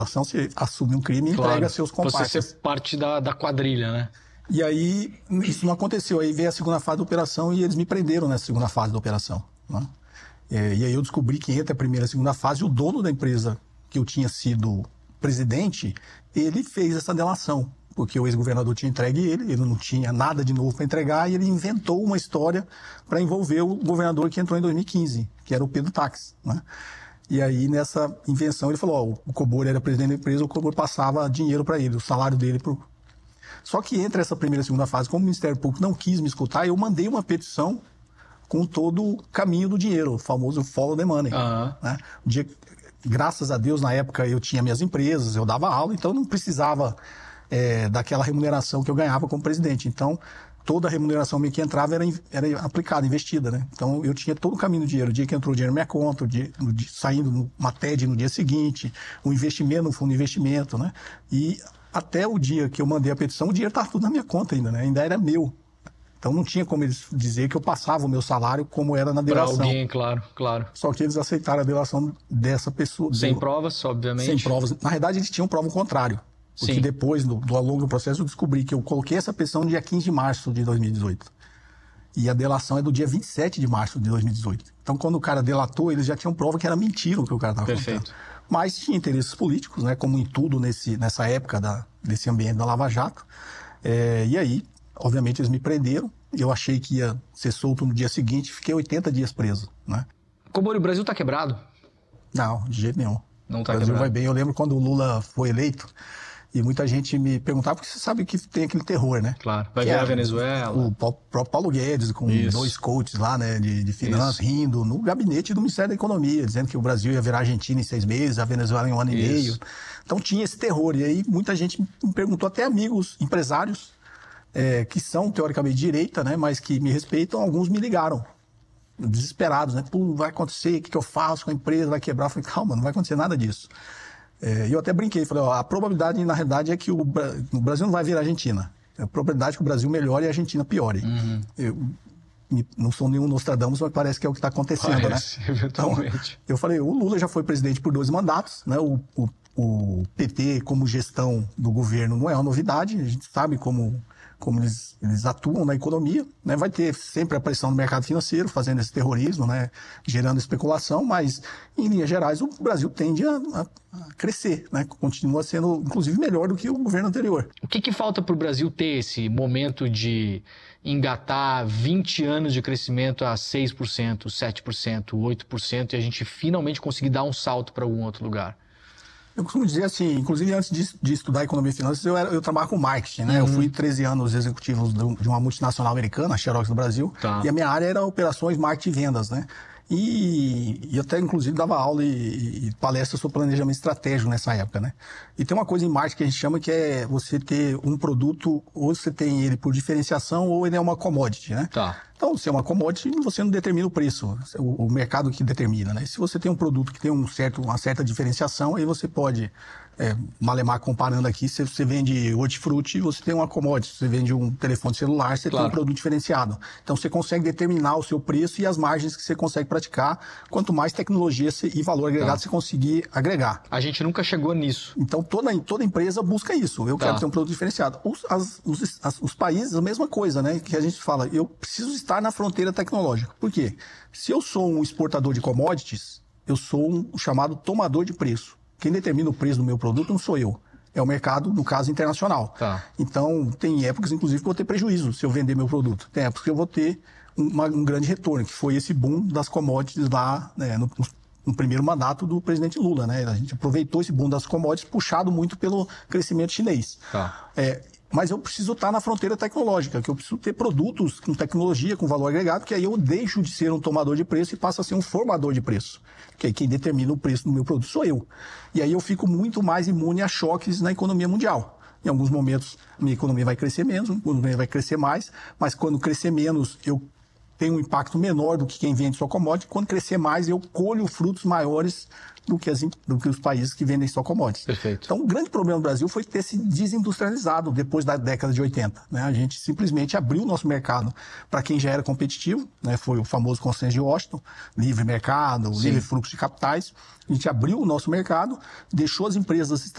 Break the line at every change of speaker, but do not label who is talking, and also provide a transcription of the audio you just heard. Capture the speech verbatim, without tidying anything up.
Você assume um crime e
claro,
entrega seus comparsas.
Você ser parte da, da quadrilha, né?
E aí, isso não aconteceu. Aí veio a segunda fase da operação e eles me prenderam nessa segunda fase da operação, né? É, e aí eu descobri que entre a primeira e a segunda fase, o dono da empresa que eu tinha sido presidente, ele fez essa delação, porque o ex-governador tinha entregue ele, ele não tinha nada de novo para entregar, e ele inventou uma história para envolver o governador que entrou em dois mil e quinze, que era o Pedro Táxi, né? E aí, nessa invenção, ele falou, ó, o Cobor era presidente da empresa, o Cobor passava dinheiro para ele, o salário dele. Pro... Só que entre essa primeira e segunda fase, como o Ministério Público não quis me escutar, eu mandei uma petição com todo o caminho do dinheiro, o famoso follow the money.
Uhum.
Né? Um dia, graças a Deus, na época, eu tinha minhas empresas, eu dava aula, então não precisava é, daquela remuneração que eu ganhava como presidente. Então, toda a remuneração minha que entrava era, era aplicada, investida, né? Então, eu tinha todo o caminho do dinheiro. O dia que entrou o dinheiro na minha conta, o dia, no dia, saindo uma T E D no dia seguinte, o investimento no fundo de investimento, né? E até o dia que eu mandei a petição, o dinheiro estava tudo na minha conta ainda, né? Ainda era meu. Então, não tinha como eles dizer que eu passava o meu salário como era na delação.
Para alguém, claro, claro.
Só que eles aceitaram a delação dessa pessoa.
Sem
do...
provas, obviamente.
Sem provas. Na verdade, eles tinham prova contrário. Porque Sim. depois, do, do ao longo do processo, eu descobri que eu coloquei essa petição no dia quinze de março de dois mil e dezoito. E a delação é do dia vinte e sete de março de dois mil e dezoito. Então, quando o cara delatou, eles já tinham prova que era mentira o que o cara estava contando. Mas tinha interesses políticos, né? Como em tudo nesse, nessa época da, desse ambiente da Lava Jato. É, e aí, obviamente, eles me prenderam. Eu achei que ia ser solto no dia seguinte, fiquei oitenta dias preso, né?
Cobor, o Brasil está quebrado?
Não, de jeito nenhum.
Não está
quebrado. O Brasil vai bem. Eu lembro quando o Lula foi eleito, e muita gente me perguntava, porque você sabe que tem aquele terror, né?
Claro, vai
que
ver
é
a Venezuela.
O próprio Paulo Guedes, com Isso. dois coaches lá, né, de, de finanças, Isso. rindo no gabinete do Ministério da Economia, dizendo que o Brasil ia virar Argentina em seis meses, a Venezuela em um ano Isso. e meio. Então tinha esse terror. E aí muita gente me perguntou, até amigos, empresários, é, que são teoricamente de direita, né, mas que me respeitam, alguns me ligaram, desesperados, né? Pô, vai acontecer, o que, que eu faço com a empresa, vai quebrar? Eu falei, calma, não vai acontecer nada disso. É, eu até brinquei, falei, ó, a probabilidade, na realidade, é que o, o Brasil não vai virar Argentina. A probabilidade é que o Brasil melhore e a Argentina piore. Uhum. Eu não sou nenhum Nostradamus, mas parece que é o que está acontecendo,
parece,
né?
Eventualmente.
Então, eu falei, o Lula já foi presidente por dois mandatos, né? O, o, o P T como gestão do governo não é uma novidade, a gente sabe como... como eles, eles atuam na economia, né? Vai ter sempre a pressão do mercado financeiro, fazendo esse terrorismo, né? Gerando especulação, mas, em linhas gerais, o Brasil tende a, a, a crescer, né? Continua sendo, inclusive, melhor do que o governo anterior.
O que, que falta para o Brasil ter esse momento de engatar vinte anos de crescimento a seis por cento, sete por cento, oito por cento e a gente finalmente conseguir dar um salto para algum outro lugar?
Eu costumo dizer assim, inclusive antes de, de estudar economia e finanças, eu, era, eu trabalho com marketing, né? Uhum. Eu fui treze anos executivo de uma multinacional americana, a Xerox do Brasil, tá. E a minha área era operações, marketing e vendas, né? E, e até, inclusive, dava aula e, e palestra sobre planejamento estratégico nessa época, né? E tem uma coisa em marketing que a gente chama que é você ter um produto, ou você tem ele por diferenciação, ou ele é uma commodity, né?
Tá.
Então, se é uma commodity, você não determina o preço, o, o mercado que determina, né? Se você tem um produto que tem um certo, uma certa diferenciação, aí você pode, é, malemar comparando aqui, se você vende hortifruti, você tem uma commodity, se você vende um telefone celular, você claro. Tem um produto diferenciado. Então, você consegue determinar o seu preço e as margens que você consegue praticar, quanto mais tecnologia e valor agregado tá. Você conseguir agregar.
A gente nunca chegou nisso.
Então, toda, toda empresa busca isso. Eu tá. Quero ter um produto diferenciado. Os, as, os, as, os países, a mesma coisa, né? Que a gente fala, eu preciso estar na fronteira tecnológica. Por quê? Se eu sou um exportador de commodities, eu sou um chamado tomador de preço. Quem determina o preço do meu produto não sou eu. É o mercado, no caso, internacional. Tá. Então, tem épocas, inclusive, que eu vou ter prejuízo se eu vender meu produto. Tem épocas que eu vou ter uma, um grande retorno, que foi esse boom das commodities lá, né, no, no primeiro mandato do presidente Lula, né? A gente aproveitou esse boom das commodities, puxado muito pelo crescimento chinês. Tá. É, mas eu preciso estar na fronteira tecnológica, que eu preciso ter produtos com tecnologia, com valor agregado, que aí eu deixo de ser um tomador de preço e passo a ser um formador de preço. Que aí quem determina o preço do meu produto sou eu. E aí eu fico muito mais imune a choques na economia mundial. Em alguns momentos, a minha economia vai crescer menos, a economia vai crescer mais, mas quando crescer menos, eu tenho um impacto menor do que quem vende só commodity. Quando crescer mais, eu colho frutos maiores do que, as, do que os países que vendem só commodities.
Perfeito.
Então, o grande problema do Brasil foi ter se desindustrializado depois da década de oitenta. Né? A gente simplesmente abriu o nosso mercado para quem já era competitivo, né? Foi o famoso consenso de Washington, livre mercado, Sim. livre fluxo de capitais. A gente abriu o nosso mercado, deixou as empresas